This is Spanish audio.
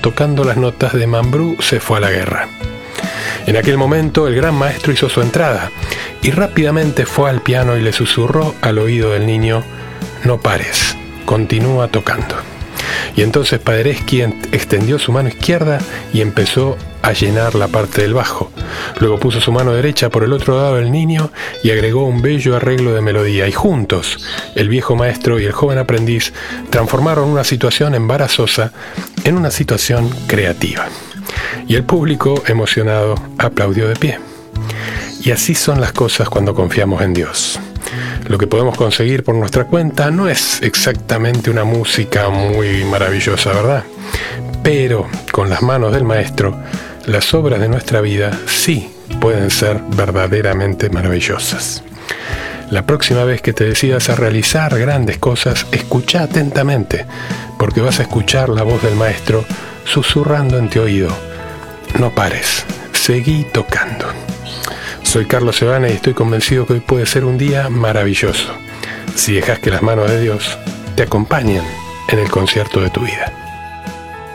tocando las notas de Mambrú se fue a la guerra. En aquel momento el gran maestro hizo su entrada y rápidamente fue al piano y le susurró al oído del niño: no pares, continúa tocando. Y entonces Paderewski extendió su mano izquierda y empezó a llenar la parte del bajo. Luego puso su mano derecha por el otro lado del niño y agregó un bello arreglo de melodía. Y juntos, el viejo maestro y el joven aprendiz transformaron una situación embarazosa en una situación creativa. Y el público, emocionado, aplaudió de pie. Y así son las cosas cuando confiamos en Dios. Lo que podemos conseguir por nuestra cuenta no es exactamente una música muy maravillosa, ¿verdad? Pero con las manos del maestro, las obras de nuestra vida sí pueden ser verdaderamente maravillosas. La próxima vez que te decidas a realizar grandes cosas, escucha atentamente, porque vas a escuchar la voz del maestro susurrando en tu oído: no pares, seguí tocando. Soy Carlos Sebana y estoy convencido que hoy puede ser un día maravilloso, si dejas que las manos de Dios te acompañen en el concierto de tu vida.